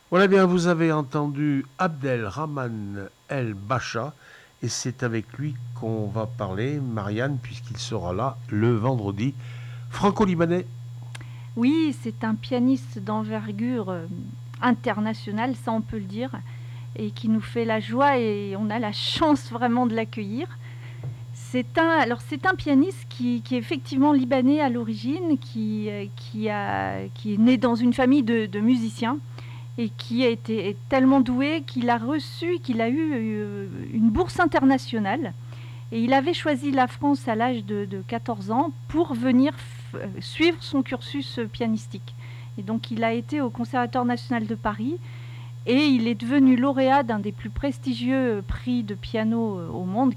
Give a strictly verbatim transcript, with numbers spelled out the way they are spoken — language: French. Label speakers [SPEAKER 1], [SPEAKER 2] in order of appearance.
[SPEAKER 1] Voilà bien, vous avez entendu Abdelrahman El Bacha et c'est avec lui qu'on va parler, Marianne, puisqu'il sera là le vendredi. Franco-libanais.
[SPEAKER 2] Oui, c'est un pianiste d'envergure euh, internationale, ça on peut le dire, et qui nous fait la joie et on a la chance vraiment de l'accueillir. C'est un, alors c'est un pianiste qui, qui est effectivement libanais à l'origine, qui, euh, qui, a, qui est né dans une famille de, de musiciens et qui a été est tellement doué qu'il a reçu, qu'il a eu euh, une bourse internationale. Et il avait choisi la France à l'âge de, de quatorze ans pour venir f- suivre son cursus pianistique. Et donc il a été au Conservatoire national de Paris et il est devenu lauréat d'un des plus prestigieux prix de piano au monde